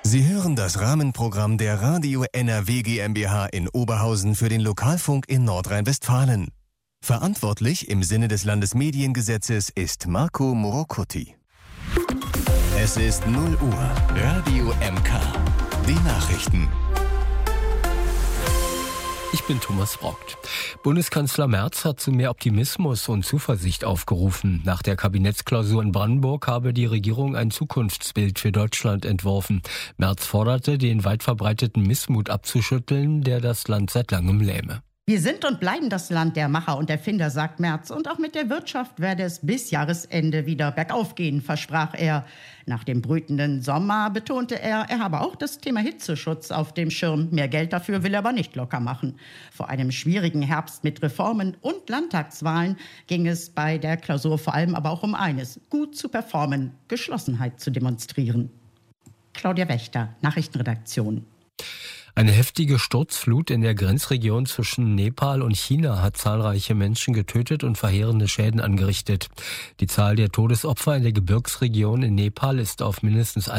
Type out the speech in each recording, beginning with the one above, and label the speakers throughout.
Speaker 1: Sie hören das Rahmenprogramm der Radio NRW GmbH in Oberhausen für den Lokalfunk in Nordrhein-Westfalen. Verantwortlich im Sinne des Landesmediengesetzes ist Marco Morocuti. Es ist 0 Uhr. Radio MK. Die Nachrichten.
Speaker 2: Ich bin Thomas Brockt. Bundeskanzler Merz hat zu mehr Optimismus und Zuversicht aufgerufen. Nach der Kabinettsklausur in Brandenburg habe die Regierung ein Zukunftsbild für Deutschland entworfen. Merz forderte, den weit verbreiteten Missmut abzuschütteln, der das Land seit langem lähme.
Speaker 3: Wir sind und bleiben das Land der Macher und Erfinder, sagt Merz. Und auch mit der Wirtschaft werde es bis Jahresende wieder bergauf gehen, versprach er. Nach dem brütenden Sommer betonte er habe auch das Thema Hitzeschutz auf dem Schirm. Mehr Geld dafür will er aber nicht locker machen. Vor einem schwierigen Herbst mit Reformen und Landtagswahlen ging es bei der Klausur vor allem aber auch um eines: gut zu performen, Geschlossenheit zu demonstrieren. Claudia Wächter, Nachrichtenredaktion.
Speaker 2: Eine heftige Sturzflut in der Grenzregion zwischen Nepal und China hat zahlreiche Menschen getötet und verheerende Schäden angerichtet. Die Zahl der Todesopfer in der Gebirgsregion in Nepal ist auf mindestens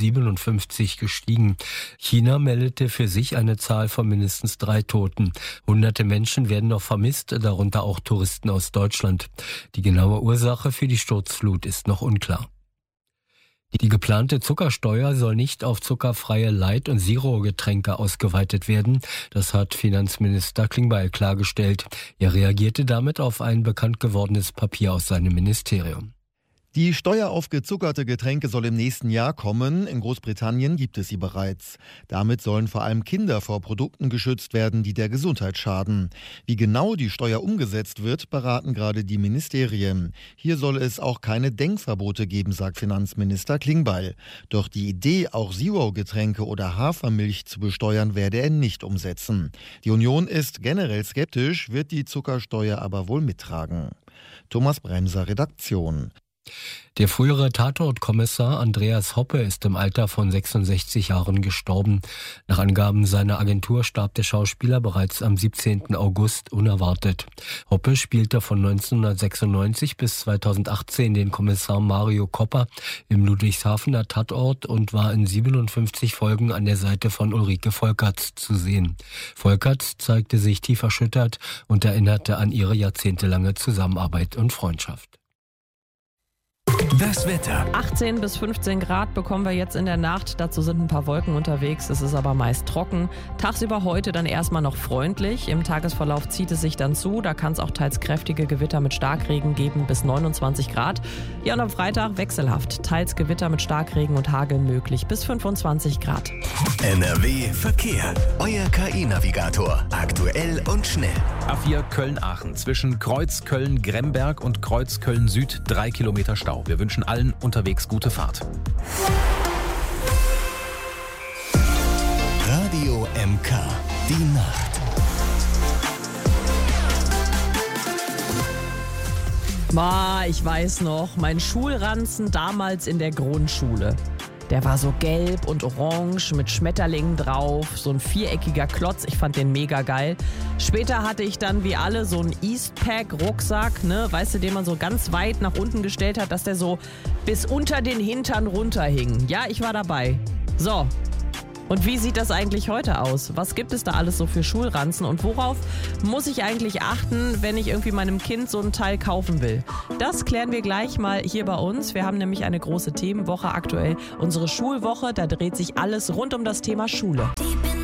Speaker 2: 157 gestiegen. China meldete für sich eine Zahl von mindestens 3 Toten. Hunderte Menschen werden noch vermisst, darunter auch Touristen aus Deutschland. Die genaue Ursache für die Sturzflut ist noch unklar. Die geplante Zuckersteuer soll nicht auf zuckerfreie Light- und Zero-Getränke ausgeweitet werden. Das hat Finanzminister Klingbeil klargestellt. Er reagierte damit auf ein bekannt gewordenes Papier aus seinem Ministerium.
Speaker 4: Die Steuer auf gezuckerte Getränke soll im nächsten Jahr kommen. In Großbritannien gibt es sie bereits. Damit sollen vor allem Kinder vor Produkten geschützt werden, die der Gesundheit schaden. Wie genau die Steuer umgesetzt wird, beraten gerade die Ministerien. Hier soll es auch keine Denkverbote geben, sagt Finanzminister Klingbeil. Doch die Idee, auch Zero-Getränke oder Hafermilch zu besteuern, werde er nicht umsetzen. Die Union ist generell skeptisch, wird die Zuckersteuer aber wohl mittragen. Thomas Bremser, Redaktion.
Speaker 2: Der frühere Tatortkommissar Andreas Hoppe ist im Alter von 66 Jahren gestorben. Nach Angaben seiner Agentur starb der Schauspieler bereits am 17. August unerwartet. Hoppe spielte von 1996 bis 2018 den Kommissar Mario Kopper im Ludwigshafener Tatort und war in 57 Folgen an der Seite von Ulrike Volkerts zu sehen. Volkerts zeigte sich tief erschüttert und erinnerte an ihre jahrzehntelange Zusammenarbeit und Freundschaft.
Speaker 1: Das Wetter.
Speaker 5: 18 bis 15 Grad bekommen wir jetzt in der Nacht. Dazu sind ein paar Wolken unterwegs. Es ist aber meist trocken. Tagsüber heute dann erstmal noch freundlich. Im Tagesverlauf zieht es sich dann zu. Da kann es auch teils kräftige Gewitter mit Starkregen geben bis 29 Grad. Ja, und am Freitag wechselhaft. Teils Gewitter mit Starkregen und Hagel möglich bis 25 Grad.
Speaker 1: NRW Verkehr. Euer KI-Navigator. Aktuell und schnell.
Speaker 6: A4 Köln-Aachen. Zwischen Kreuz Köln-Gremberg und Kreuz Köln-Süd 3 Kilometer Stau. Wir wünschen allen unterwegs gute Fahrt.
Speaker 1: Radio MK. Die Nacht.
Speaker 5: Ich weiß noch, mein Schulranzen damals in der Grundschule. Der war so gelb und orange mit Schmetterlingen drauf, so ein viereckiger Klotz, ich fand den mega geil. Später hatte ich dann wie alle so einen Eastpak-Rucksack, ne, weißt du, den man so ganz weit nach unten gestellt hat, dass der so bis unter den Hintern runterhing. Ja, ich war dabei. So. Und wie sieht das eigentlich heute aus? Was gibt es da alles so für Schulranzen und worauf muss ich eigentlich achten, wenn ich irgendwie meinem Kind so ein Teil kaufen will? Das klären wir gleich mal hier bei uns. Wir haben nämlich eine große Themenwoche aktuell. Unsere Schulwoche, da dreht sich alles rund um das Thema Schule.